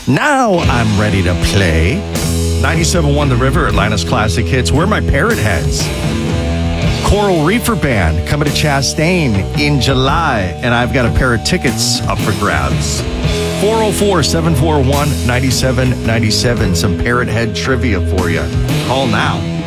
Now I'm ready to play. 97.1 The River, Atlanta's classic hits. Where are my parrot heads? Coral Reefer Band coming to Chastain in July, and I've got a pair of tickets up for grabs. 404-741-9797. Some parrot head trivia for you. Call now.